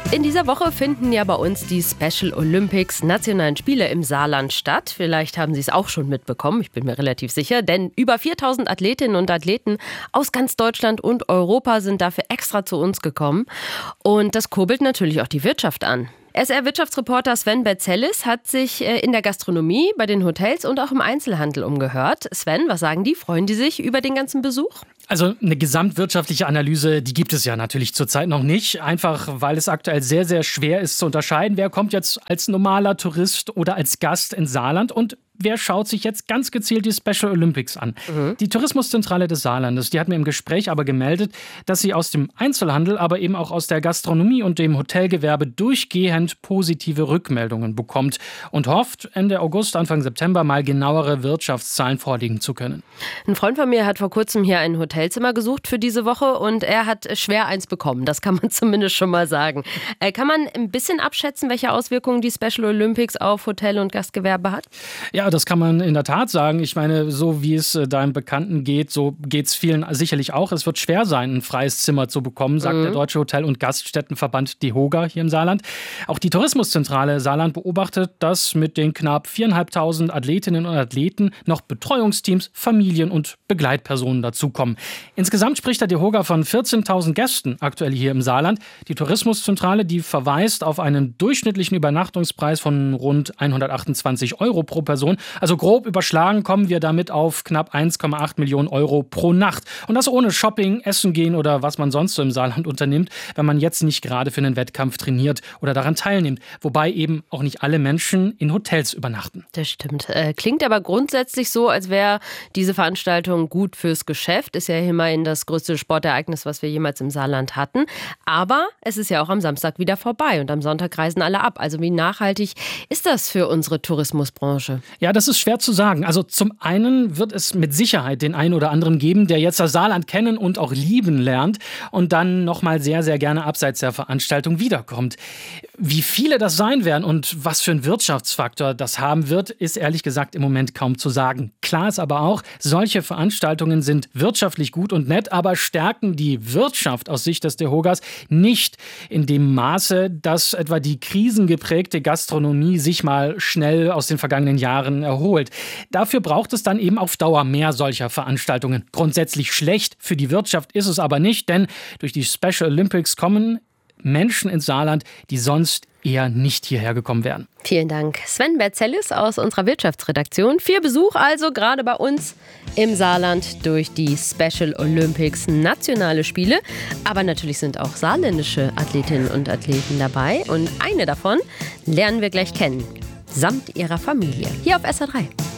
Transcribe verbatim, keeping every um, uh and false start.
In dieser Woche finden ja bei uns die Special Olympics Nationalen Spiele im Saarland statt. Vielleicht haben Sie es auch schon mitbekommen, ich bin mir relativ sicher, denn über viertausend Athletinnen und Athleten aus ganz Deutschland und Europa sind dafür extra zu uns gekommen. Und das kurbelt natürlich auch die Wirtschaft an. S R-Wirtschaftsreporter Sven Betzelis hat sich in der Gastronomie, bei den Hotels und auch im Einzelhandel umgehört. Sven, was sagen die? Freuen die sich über den ganzen Besuch? Also eine gesamtwirtschaftliche Analyse, die gibt es ja natürlich zurzeit noch nicht. Einfach, weil es aktuell sehr, sehr schwer ist zu unterscheiden, wer kommt jetzt als normaler Tourist oder als Gast ins Saarland und wer schaut sich jetzt ganz gezielt die Special Olympics an. Mhm. Die Tourismuszentrale des Saarlandes, die hat mir im Gespräch aber gemeldet, dass sie aus dem Einzelhandel, aber eben auch aus der Gastronomie und dem Hotelgewerbe durchgehend positive Rückmeldungen bekommt und hofft, Ende August, Anfang September mal genauere Wirtschaftszahlen vorlegen zu können. Ein Freund von mir hat vor kurzem hier ein Hotelzimmer gesucht für diese Woche und er hat schwer eins bekommen. Das kann man zumindest schon mal sagen. Äh, kann man ein bisschen abschätzen, welche Auswirkungen die Special Olympics auf Hotel- und Gastgewerbe hat? Ja, das kann man in der Tat sagen. Ich meine, so wie es deinem Bekannten geht, so geht es vielen sicherlich auch. Es wird schwer sein, ein freies Zimmer zu bekommen, sagt mhm. der Deutsche Hotel- und Gaststättenverband DEHOGA hier im Saarland. Auch die Tourismuszentrale Saarland beobachtet, dass mit den knapp viertausendfünfhundert Athletinnen und Athleten noch Betreuungsteams, Familien und Begleitpersonen dazukommen. Insgesamt spricht der DEHOGA von vierzehntausend Gästen aktuell hier im Saarland. Die Tourismuszentrale, die verweist auf einen durchschnittlichen Übernachtungspreis von rund hundertachtundzwanzig Euro pro Person. Also grob überschlagen kommen wir damit auf knapp eins Komma acht Millionen Euro pro Nacht. Und das ohne Shopping, Essen gehen oder was man sonst so im Saarland unternimmt, wenn man jetzt nicht gerade für einen Wettkampf trainiert oder daran teilnimmt. Wobei eben auch nicht alle Menschen in Hotels übernachten. Das stimmt. Äh, klingt aber grundsätzlich so, als wäre diese Veranstaltung gut fürs Geschäft. Ist ja immerhin das größte Sportereignis, was wir jemals im Saarland hatten. Aber es ist ja auch am Samstag wieder vorbei und am Sonntag reisen alle ab. Also wie nachhaltig ist das für unsere Tourismusbranche? Ja, das ist schwer zu sagen. Also zum einen wird es mit Sicherheit den einen oder anderen geben, der jetzt das Saarland kennen und auch lieben lernt und dann nochmal sehr, sehr gerne abseits der Veranstaltung wiederkommt. Wie viele das sein werden und was für einen Wirtschaftsfaktor das haben wird, ist ehrlich gesagt im Moment kaum zu sagen. Klar ist aber auch, solche Veranstaltungen sind wirtschaftlich gut und nett, aber stärken die Wirtschaft aus Sicht des DEHOGAs nicht in dem Maße, dass etwa die krisengeprägte Gastronomie sich mal schnell aus den vergangenen Jahren erholt. Dafür braucht es dann eben auf Dauer mehr solcher Veranstaltungen. Grundsätzlich schlecht für die Wirtschaft ist es aber nicht, denn durch die Special Olympics kommen Menschen ins Saarland, die sonst eher nicht hierher gekommen wären. Vielen Dank. Sven Betzelis aus unserer Wirtschaftsredaktion. Viel Besuch also gerade bei uns im Saarland durch die Special Olympics Nationale Spiele. Aber natürlich sind auch saarländische Athletinnen und Athleten dabei. Und eine davon lernen wir gleich kennen. Samt ihrer Familie. Hier auf S R drei.